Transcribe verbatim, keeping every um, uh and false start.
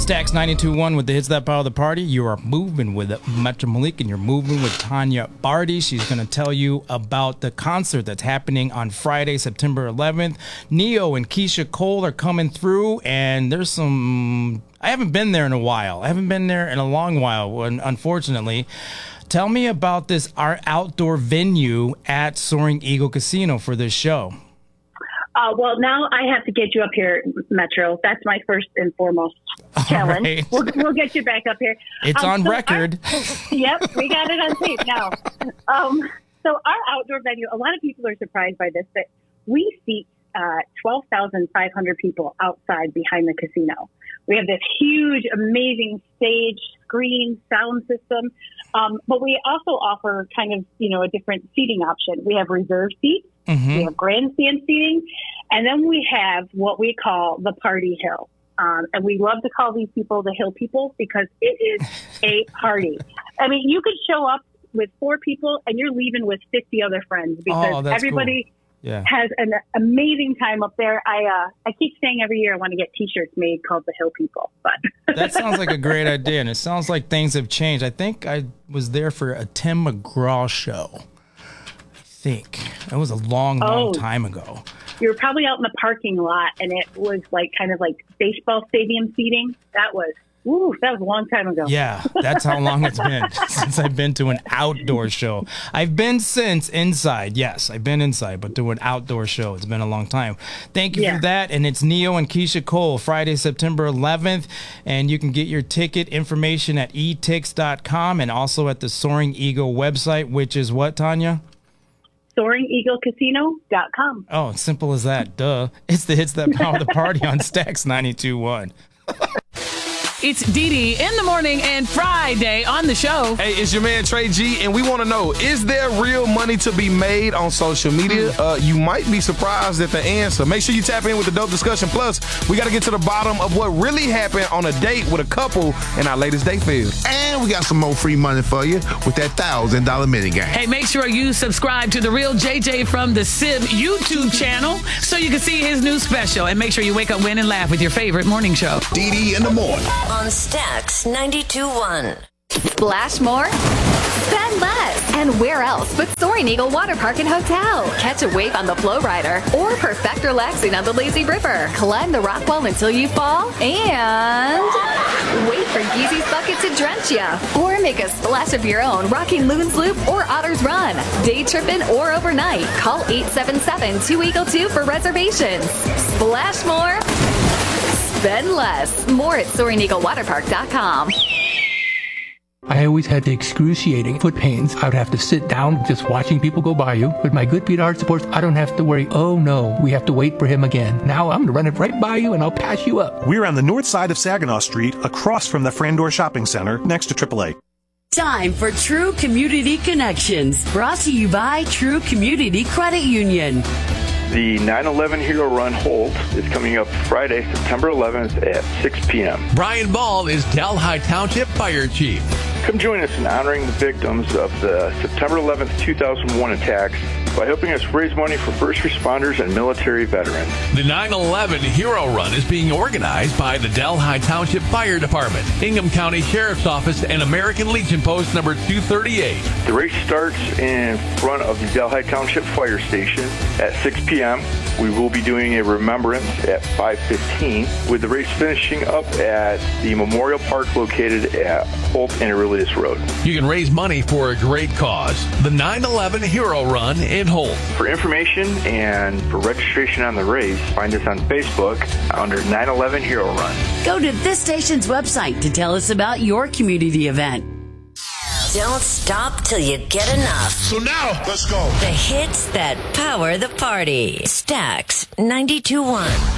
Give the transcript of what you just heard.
Stacks ninety-two point one with the hits that power the party. You are moving with Metro Malik, and you're moving with Tanya Barty. She's going to tell you about the concert that's happening on Friday, September eleventh. Neo and Keisha Cole are coming through, and there's some... I haven't been there in a while. I haven't been there in a long while, unfortunately. Tell me about this our outdoor venue at Soaring Eagle Casino for this show. Uh, well, now I have to get you up here, Metro. That's my first and foremost challenge. Right. We'll, we'll get you back up here. It's um, on so record. Our, yep, we got it on tape now. Um, so our outdoor venue, a lot of people are surprised by this, but we seat uh, twelve thousand five hundred people outside behind the casino. We have this huge, amazing stage, screen, sound system. Um, but we also offer kind of, you know, a different seating option. We have reserve seats. Mm-hmm. We have grandstand seating, and then we have what we call the party hill. Um, and we love to call these people the hill people because it is a party. I mean, you could show up with four people and you're leaving with fifty other friends because oh, everybody cool. yeah. has an amazing time up there. I uh, I keep saying every year I want to get T-shirts made called the hill people. But that sounds like a great idea, and it sounds like things have changed. I think I was there for a Tim McGraw show. Think it was a long, long oh, time ago. You were probably out in the parking lot, and it was like kind of like baseball stadium seating. That was, ooh, that was a long time ago. Yeah, that's how long it's been since I've been to an outdoor show. I've been since inside. Yes, I've been inside, but to an outdoor show, it's been a long time. Thank you yeah. for that. And it's Neo and Keisha Cole, Friday, September eleventh, and you can get your ticket information at e tix dot com and also at the Soaring Eagle website, which is what, Tanya? Soaring Eagle Casino dot com. Oh, simple as that. Duh. It's the hits that power the party on Stacks ninety-two point one. It's Dee Dee in the morning and Friday on the show. Hey, it's your man Trey G, and we want to know, is there real money to be made on social media? Uh, you might be surprised at the answer. Make sure you tap in with the Dope Discussion. Plus, we got to get to the bottom of what really happened on a date with a couple in our latest date field. And we got some more free money for you with that one thousand dollar mini game. Hey, make sure you subscribe to The Real J J from the Sib YouTube channel so you can see his new special. And make sure you wake up, win, and laugh with your favorite morning show. Dee Dee in the morning. On Stacks ninety-two point one. Splash more? Spend less. And where else but Soaring Eagle Water Park and Hotel? Catch a wave on the Flow Rider or perfect relaxing on the Lazy River. Climb the rock wall until you fall and wait for Yeezy's bucket to drench ya. Or make a splash of your own rocking Loons Loop or Otter's Run. Day tripping or overnight. Call eight seven seven, two eagle two for reservations. Splash more? Spend less. More at soaring eagle water park dot com. I always had the excruciating foot pains. I would have to sit down just watching people go by you. With my Good Beat Art Supports, I don't have to worry, oh no, we have to wait for him again. Now I'm going to run it right by you and I'll pass you up. We're on the north side of Saginaw Street, across from the Frandor Shopping Center, next to triple A. Time for True Community Connections, brought to you by True Community Credit Union. The nine eleven Hero Run Holt is coming up Friday, September eleventh at six p.m. Brian Ball is Delhi Township Fire Chief. Come join us in honoring the victims of the September eleventh, two thousand one attacks by helping us raise money for first responders and military veterans. The nine eleven Hero Run is being organized by the Delhi Township Fire Department, Ingham County Sheriff's Office, and American Legion Post number two thirty-eight. The race starts in front of the Delhi Township Fire Station at six p.m. We will be doing a remembrance at five fifteen, with the race finishing up at the Memorial Park located at Holt and Aurelius Road. You can raise money for a great cause. The nine eleven Hero Run in Holt. For information and for registration on the race, find us on Facebook under nine eleven Hero Run. Go to this station's website to tell us about your community event. Don't stop till you get enough. So now, let's go. The hits that power the party. Stacks ninety-two point one.